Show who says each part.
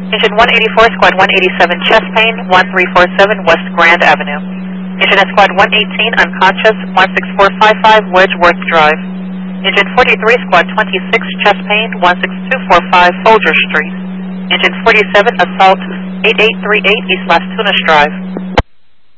Speaker 1: Engine 184, Squad 187, chest pain, 1347 West Grand Avenue. Engine at Squad 118, unconscious, 16455 Wedgeworth Drive. Engine 43, Squad 26, chest pain, 16245 Folger Street. Engine 47, assault, 8838 East Las Tunas Drive.